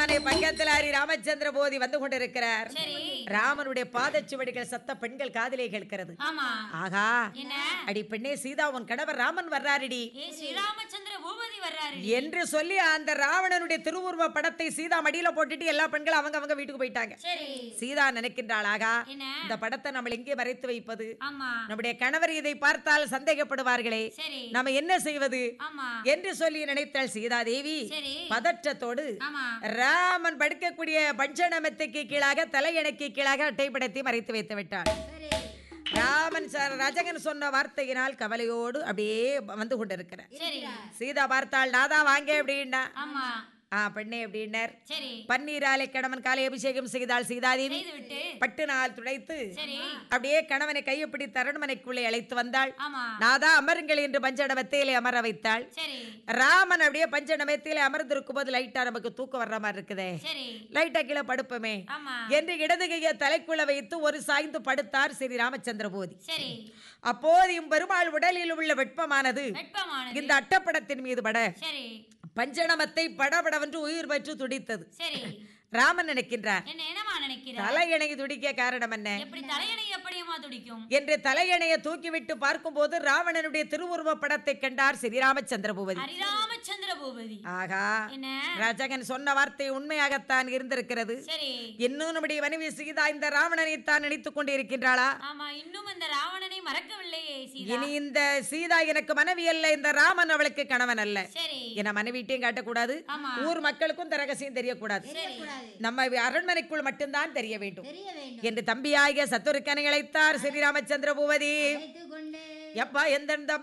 அரண்மனை பக்கத்தில் ராமச்சந்திர போதி வந்து கொண்டிருக்கிறார். ராமனுடைய பாதச்சுவடிகள் சத்த பெண்கள் காதிலே கேட்கிறது. ஆகா, அடி பெண்ணே சீதா, உன் கணவர் ராமன் வர்றாருடி என்று சொல்லி அந்த ராவணனுடைய திருவுருவ படத்தை சீதா மடியில போட்டுட்டு எல்லா பெண்களும் அவங்க அவங்க வீட்டுக்கு போயிட்டாங்க. சீதா நினைக்கின்றாள், ஆகா, இந்த படத்தை நம்ம எங்கே மறைத்து வைப்பது? நம்முடைய கணவர் இதை பார்த்தால் சந்தேகப்படுவார்களே, நம்ம என்ன செய்வது என்று சொல்லி நினைத்தாள் சீதா தேவி. பதற்றத்தோடு ராமன் படுக்கக்கூடிய பஞ்சனமத்துக்கு கீழாக தலையணைக்கு கீழாக அட்டைப்படத்தை மறைத்து வைத்து விட்டாள். ராமன் ரஜகன் சொன்ன வார்த்தையினால் கவலையோடு அப்படியே வந்து கொண்டிருக்கிறார். சீதா பார்த்தாள், நாதா வாங்க அப்படின்னா. பெண்ணே அப்படின்னர். பன்னீராலை கணவன் காலை அபிஷேகம் செய்தாள் சீதாதேவி. பட்டு நாள் துடைத்து அப்படியே கணவனை கையை பிடித்து அரண்மனைக்குள்ளே அழைத்து வந்தாள். நாதா அமருங்கள் என்று பஞ்சடமத்திலே அமர வைத்தாள். ராமன் அப்படியே பஞ்சடமத்திலே அமர்ந்திருக்கும் போது லைட்டா நமக்கு தூக்கம் வர்ற மாதிரி இருக்குதே, லைட்டா கீழே படுப்பமே என்று இடது கையை தலைக்குள்ள வைத்து ஒரு சாய்ந்து படுத்தார் ஸ்ரீ ராமச்சந்திர போதி. அப்போது பெருமாள் உடலில் உள்ள வெப்பமானது இந்த அட்டப்படத்தின் மீது பட பஞ்சணமத்தை படபடவென்று உயிர் பெற்று துடித்தது. ராமன் நினைக்கின்றார், தலையணை துடிக்க காரணம் என்ன என்று தலையணையை தூக்கிவிட்டு பார்க்கும் போது ராவணனுடைய திருவுருவ படத்தை கண்டார் ஸ்ரீராமச்சந்திர பூபதி. ஆகா, ரஜகன் சொன்ன வார்த்தை உண்மையாகத்தான் இருந்திருக்கிறது. இன்னும் நம்முடைய மனைவி சீதா இந்த ராவணனை தான் நினைத்துக் கொண்டிருக்கின்றாளா? இன்னும் இந்த ராவணனை மறக்கவில்லையே. இனி இந்த சீதா எனக்கு மனைவி அல்ல, இந்த ராமன் அவளுக்கு கணவன் அல்ல என மனைவிட்டையும் காட்டக்கூடாது, ஊர் மக்களுக்கும் இந்த ரகசியம் தெரியக்கூடாது, நம்ம அரண்மனைக்குள் மட்டும்தான் தெரிய வேண்டும் என்று தம்பியாகிய சத்துருக்கனை அழைத்தார் ஸ்ரீராமச்சந்திர பூபதி. எப்பா எந்த